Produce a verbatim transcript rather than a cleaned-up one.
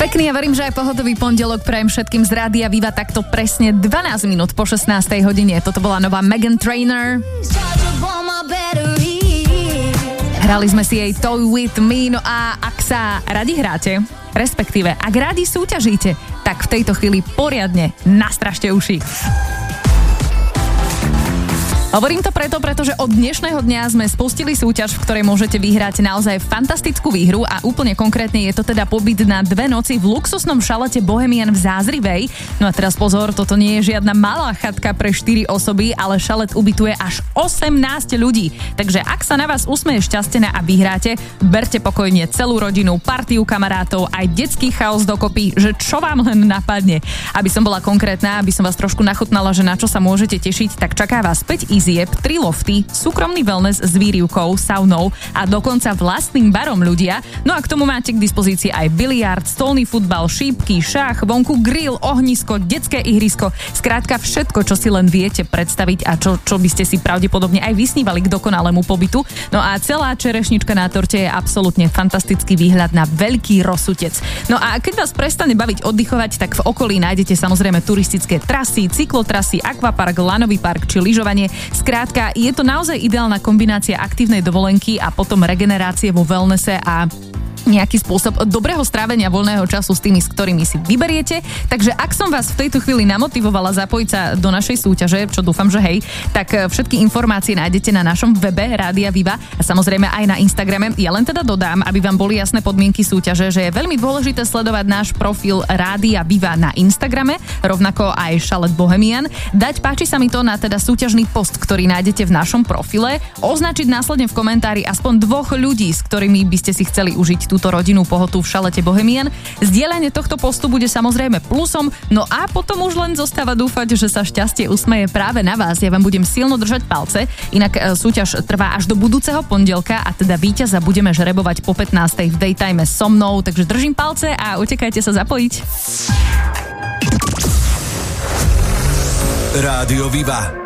Pekný a verím, že aj pohodový pondelok prajem všetkým z Rádia Viva takto presne dvanásť minút po šestnástej hodine. Toto bola nová Meghan Trainor. Hrali sme si jej Toy With Me, no a ak sa radi hráte, respektíve ak radi súťažíte, tak v tejto chvíli poriadne nastražte uši. Hovorím to preto, pretože od dnešného dňa sme spustili súťaž, v ktorej môžete vyhrať naozaj fantastickú výhru a úplne konkrétne je to teda pobyt na dve noci v luxusnom šalete Bohemian v Zázrivej. No a teraz pozor, toto nie je žiadna malá chatka pre štyri osoby, ale šalet ubytuje až osemnásť ľudí. Takže ak sa na vás usmeje šťastená a vyhráte, berte pokojne celú rodinu, partiu kamarátov, aj detský chaos dokopy, že čo vám len napadne. Aby som bola konkrétna, aby som vás trošku nachutnala, že na čo sa môžete tešiť, tak čaká vás päť izieb, tri lofty, súkromný wellness s výrivkou, saunou a dokonca vlastným barom ľudia. No a k tomu máte k dispozícii aj biliard, stolný futbal, šípky, šach, vonku grill, ohnisko, detské ihrisko. Skrátka všetko, čo si len viete predstaviť a čo, čo by ste si pravdepodobne aj vysnívali k dokonalému pobytu. No a celá čerešnička na torte je absolútne fantastický výhľad na veľký rozsutec. No a keď vás prestane baviť oddychovať, tak v okolí nájdete samozrejme turistické trasy, cyklotrasy, akvapark, lanový park či lyžovanie. Skrátka, je to naozaj ideálna kombinácia aktívnej dovolenky a potom regenerácie vo wellnesse a nejaký spôsob dobrého strávenia voľného času s tými, s ktorými si vyberiete. Takže ak som vás v tejto chvíli namotivovala zapojiť sa do našej súťaže, čo dúfam, že hej, tak všetky informácie nájdete na našom webe Rádia Viva a samozrejme aj na Instagrame. Ja len teda dodám, aby vám boli jasné podmienky súťaže, že je veľmi dôležité sledovať náš profil Rádia Viva na Instagrame, rovnako aj Šalet Bohemian. Dať páči sa mi to na teda súťažný post, ktorý nájdete v našom profile, označiť následne v komentári aspoň dvoch ľudí, s ktorými by ste si chceli užiť túto rodinnú pohotu v šalete Bohemian. Zdieľanie tohto postu bude samozrejme plusom, no a potom už len zostáva dúfať, že sa šťastie usmeje práve na vás. Ja vám budem silno držať palce, inak e, súťaž trvá až do budúceho pondelka a teda víťaza budeme žrebovať po pätnástej v Daytime so mnou, takže držím palce a utekajte sa zapojiť. Rádio Viva.